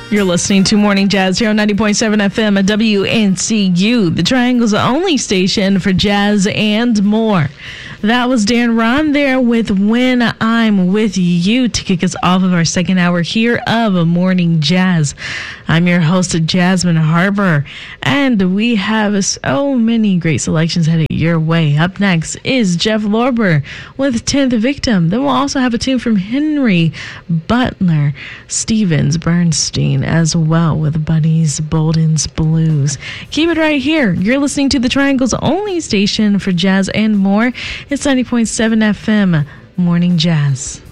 You're listening to Morning Jazz here on 90.7 FM at WNCU, the Triangle's only station for jazz and more. That was Dan Ron there with When I'm With You to kick us off of our second hour here of Morning Jazz. I'm your host, Jasmine Harper, and we have so many great selections headed your way. Up next is Jeff Lorber with 10th Victim. Then we'll also have a tune from Henry Butler Stevens Bernstein as well with Buddy's Bolden's Blues. Keep it right here. You're listening to the Triangle's only station for jazz and more. It's 90.7 FM, Morning Jazz.